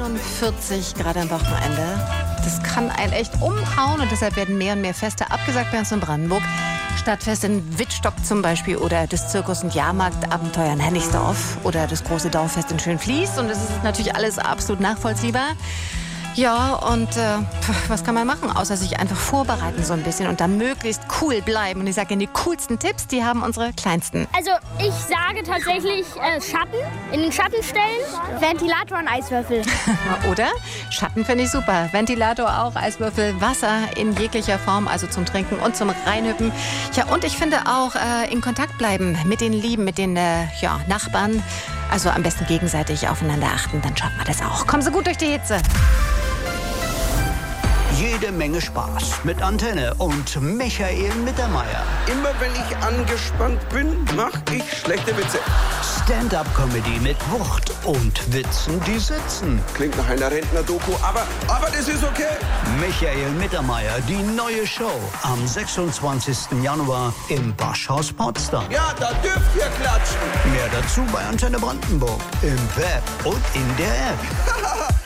41 Grad am Wochenende. Das kann einen echt umhauen und deshalb werden mehr und mehr Feste abgesagt bei uns in Brandenburg. Stadtfest in Wittstock zum Beispiel oder das Zirkus- und Jahrmarktabenteuer in Hennigsdorf oder das große Dorffest in Schönfließ. Und das ist natürlich alles absolut nachvollziehbar. Ja, und was kann man machen, außer sich einfach vorbereiten so ein bisschen und da möglichst cool bleiben. Und ich sage Ihnen, die coolsten Tipps, die haben unsere Kleinsten. Also ich sage tatsächlich Schatten, in den Schatten stellen, Ventilator und Eiswürfel. Oder? Schatten finde ich super. Ventilator auch, Eiswürfel, Wasser in jeglicher Form, also zum Trinken und zum Reinhüppen. Ja, und ich finde auch in Kontakt bleiben mit den Lieben, mit den Nachbarn. Also am besten gegenseitig aufeinander achten, dann schaffen wir das auch. Kommen Sie gut durch die Hitze. Jede Menge Spaß mit Antenne und Michael Mittermeier. Immer wenn ich angespannt bin, mache ich schlechte Witze. Stand-up-Comedy mit Wucht und Witzen, die sitzen. Klingt nach einer Rentner-Doku, aber das ist okay. Michael Mittermeier, die neue Show am 26. Januar im Boschhaus Potsdam. Ja, da dürft ihr klatschen. Mehr dazu bei Antenne Brandenburg im Web und in der App.